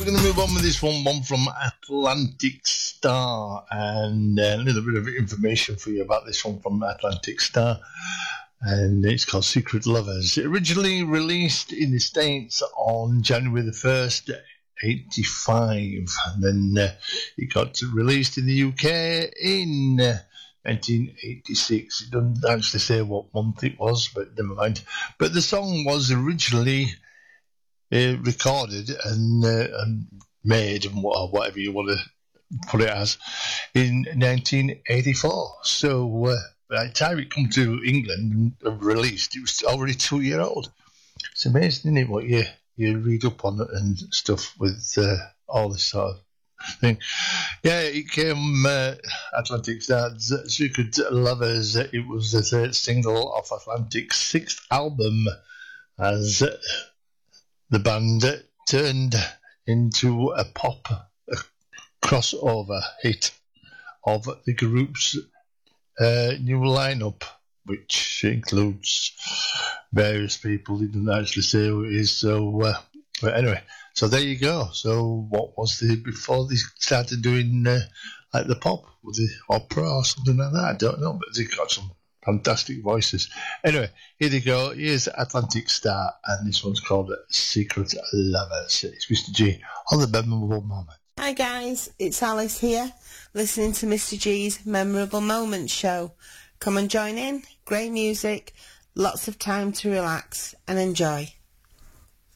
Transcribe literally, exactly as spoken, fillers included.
going to move on with this one, one from Atlantic Star, and uh, a little bit of information for you about this one from Atlantic Star, and it's called Secret Lovers. Originally released in the States on January the first, eighty-five, and then uh, it got released in the U K in uh, nineteen eighty-six. It doesn't actually say what month it was, but never mind. But the song was originally Uh, recorded and, uh, and made, and whatever you want to put it as, in nineteen eighty-four. So uh, by the time it come to England and released, it was already two year old. It's amazing, isn't it, what you, you read up on it and stuff with uh, all this sort of thing. Yeah, it came, uh, Atlantic Star's Secret Lovers. It was the third single off Atlantic's sixth album, as uh, the band turned into a pop a crossover hit of the group's uh, new lineup, which includes various people. He didn't actually say who it is. So, uh, but anyway, so there you go. So, what was the before they started doing uh, like the pop, was it opera or something like that? I don't know, but they got some fantastic voices. Anyway, here they go. Here's Atlantic Star, and this one's called Secret Lovers. It's Mister G on the Memorable Moment. Hi guys, it's Alice here, listening to Mister G's Memorable Moments show. Come and join in. Great music, lots of time to relax and enjoy.